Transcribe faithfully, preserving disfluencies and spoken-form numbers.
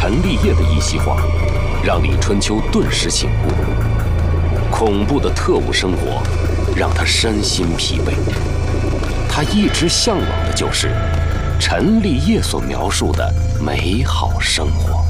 陈立业的一席话，让李春秋顿时醒悟：恐怖的特务生活让他身心疲惫。他一直向往的就是陈立业所描述的美好生活。